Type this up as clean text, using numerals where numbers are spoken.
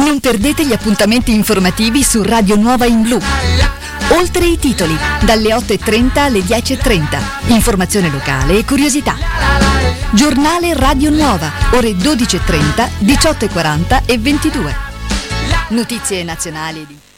Non perdete gli appuntamenti informativi su Radio Nuova in Blu. Oltre i titoli, dalle 8:30 alle 10:30. Informazione locale e curiosità. Giornale Radio Nuova, ore 12:30, 18:40 e 22. Notizie nazionali di